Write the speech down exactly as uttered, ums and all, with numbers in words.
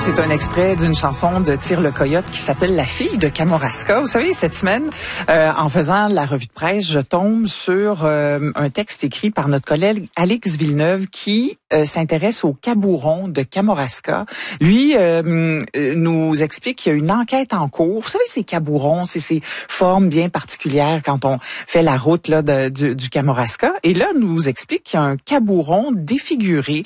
c'est un extrait d'une chanson de Tire le Coyote qui s'appelle La fille de Kamouraska. Vous savez, cette semaine, euh, en faisant la revue de presse, je tombe sur euh, un texte écrit par notre collègue Alex Villeneuve qui euh, s'intéresse au cabouron de Kamouraska. Lui euh, nous explique qu'il y a une enquête en cours. Vous savez, ces cabourons, c'est ces formes bien particulières quand on fait la route là de, du, du Kamouraska. Et là, nous explique qu'il y a un cabouron défiguré